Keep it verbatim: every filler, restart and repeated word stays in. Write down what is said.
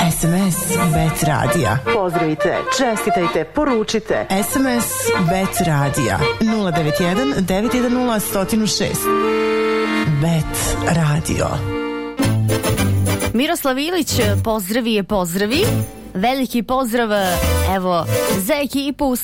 S M S Bet Radija. Pozdravite, čestitajte, poručite. S M S Bet Radija nula devet jedan devet jedan nula jedan zero šest. Bet Radio. Miroslav Ilić, pozdravi je pozdravi. Veliki pozdrav, evo, za ekipu